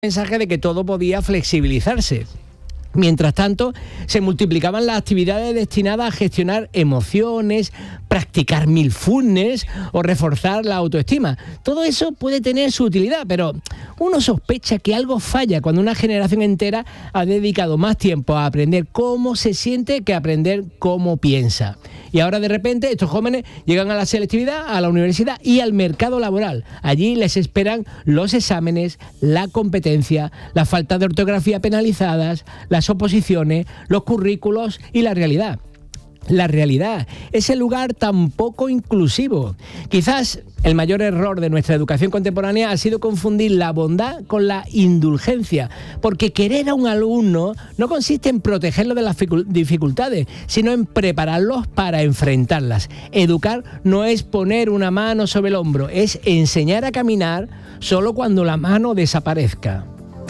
mensaje de que todo podía flexibilizarse. Mientras tanto, se multiplicaban las actividades destinadas a gestionar emociones, practicar mindfulness o reforzar la autoestima. Todo eso puede tener su utilidad, pero uno sospecha que algo falla cuando una generación entera ha dedicado más tiempo a aprender cómo se siente que a aprender cómo piensa. Y ahora de repente estos jóvenes llegan a la selectividad, a la universidad y al mercado laboral. Allí les esperan los exámenes, la competencia, la falta de ortografía penalizadas, las oposiciones, los currículos y la realidad. La realidad, ese lugar tan poco inclusivo. Quizás el mayor error de nuestra educación contemporánea ha sido confundir la bondad con la indulgencia, porque querer a un alumno no consiste en protegerlo de las dificultades, sino en prepararlos para enfrentarlas. Educar no es poner una mano sobre el hombro, es enseñar a caminar solo cuando la mano desaparezca.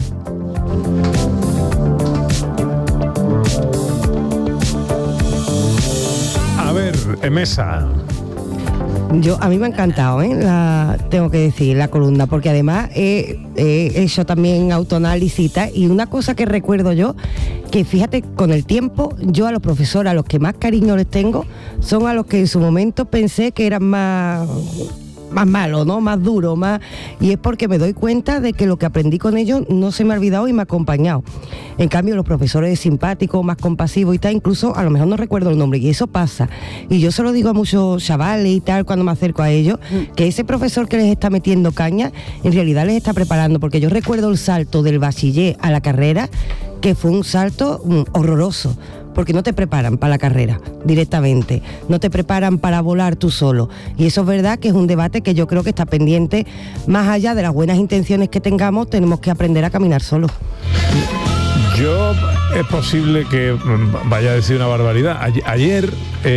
A ver, Mesa. A mí me ha encantado, tengo que decir, la columna, porque además he hecho también autoanálisis y una cosa que recuerdo yo, que fíjate, con el tiempo, yo a los profesores, a los que más cariño les tengo, son a los que en su momento pensé que eran más malo, ¿no? Más duro, y es porque me doy cuenta de que lo que aprendí con ellos no se me ha olvidado y me ha acompañado. En cambio, los profesores simpáticos, más compasivos y tal, incluso a lo mejor no recuerdo el nombre, y eso pasa. Y yo se lo digo a muchos chavales y tal, cuando me acerco a ellos, que ese profesor que les está metiendo caña, en realidad les está preparando, porque yo recuerdo el salto del bachiller a la carrera, que fue un salto horroroso, porque no te preparan para la carrera directamente, no te preparan para volar tú solo, y eso es verdad que es un debate que yo creo que está pendiente. Más allá de las buenas intenciones que tengamos, tenemos que aprender a caminar solos. Yo, es posible que vaya a decir una barbaridad. Ayer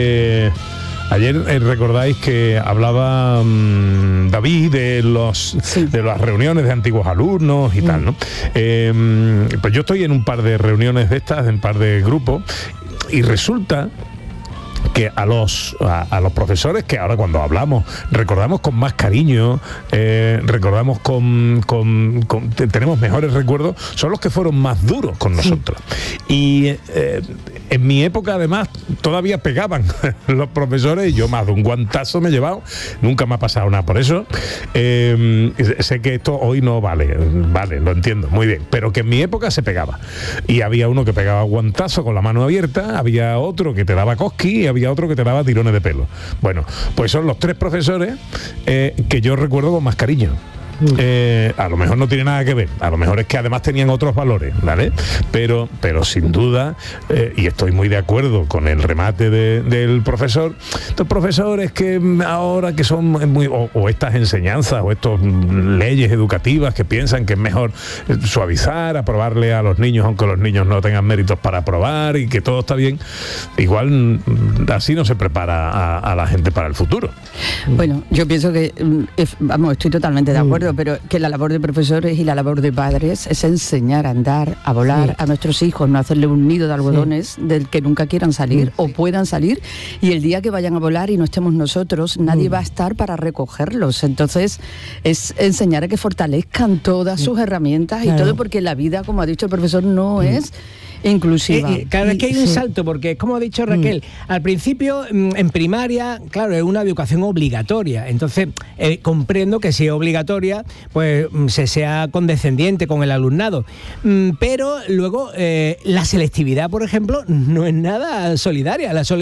recordáis que hablaba David de las reuniones de antiguos alumnos y tal, ¿no? Pues yo estoy en un par de reuniones de estas, en un par de grupos, y resulta que a los profesores que ahora cuando hablamos recordamos con más cariño, recordamos tenemos mejores recuerdos, son los que fueron más duros con nosotros. Y en mi época además todavía pegaban los profesores, y yo más de un guantazo me he llevado, nunca me ha pasado nada por eso. Sé que esto hoy no vale, lo entiendo, muy bien, pero que en mi época se pegaba, y había uno que pegaba guantazo con la mano abierta, había otro que te daba cosqui y había otro que te daba tirones de pelo. Bueno, pues son los tres profesores que yo recuerdo con más cariño. A lo mejor no tiene nada que ver, a lo mejor es que además tenían otros valores, ¿vale? Pero sin duda, y estoy muy de acuerdo con el remate del profesor, estos profesores que ahora que son muy, o estas enseñanzas o estas leyes educativas que piensan que es mejor suavizar, aprobarle a los niños aunque los niños no tengan méritos para aprobar y que todo está bien, igual así no se prepara a la gente para el futuro. Bueno, yo pienso que estoy totalmente de acuerdo, pero que la labor de profesores y la labor de padres es enseñar a andar, a volar a nuestros hijos, no hacerle un nido de algodones del que nunca quieran salir o puedan salir, y el día que vayan a volar y no estemos nosotros, nadie va a estar para recogerlos. Entonces es enseñar a que fortalezcan todas sus herramientas y todo, porque la vida, como ha dicho el profesor, no es inclusiva. Claro, es que hay un salto, porque como ha dicho Raquel, al principio en primaria, claro, es una educación obligatoria, entonces comprendo que si es obligatoria, pues se sea condescendiente con el alumnado, pero luego la selectividad, por ejemplo, no es nada solidaria. La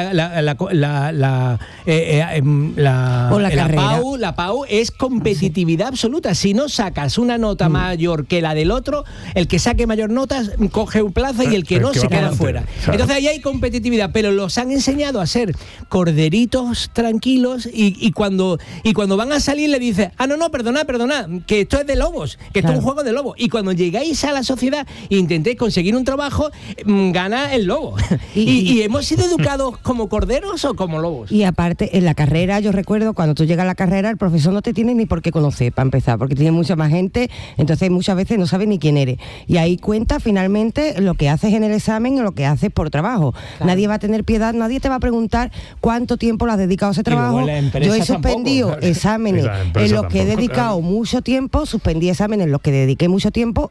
PAU es competitividad absoluta. Si no sacas una nota mayor que la del otro, el que saque mayor notas coge un plazo y el que no se queda fuera. Claro. Entonces ahí hay competitividad, pero los han enseñado a ser corderitos tranquilos, y cuando van a salir le dices, no, perdona, que esto es de lobos, que esto es un juego de lobos, y cuando llegáis a la sociedad e intentéis conseguir un trabajo, gana el lobo. ¿Y hemos sido educados como corderos o como lobos? Y aparte, en la carrera, yo recuerdo cuando tú llegas a la carrera, el profesor no te tiene ni por qué conocer, para empezar, porque tiene mucha más gente, entonces muchas veces no sabe ni quién eres, y ahí cuenta finalmente lo que que haces en el examen o lo que haces por trabajo. Claro. Nadie va a tener piedad, nadie te va a preguntar cuánto tiempo le has dedicado a ese trabajo. Yo he suspendido exámenes en los que he dedicado mucho tiempo, suspendí exámenes en los que dediqué mucho tiempo